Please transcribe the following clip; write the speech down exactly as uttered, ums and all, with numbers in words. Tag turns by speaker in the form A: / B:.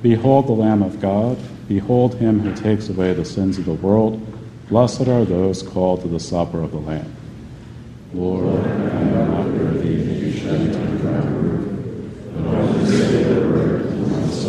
A: Behold the Lamb of God. Behold him who takes away the sins of the world. Blessed are those called to the supper of the Lamb. Lord, I am not worthy that you should enter into my roof, but only say the word, and my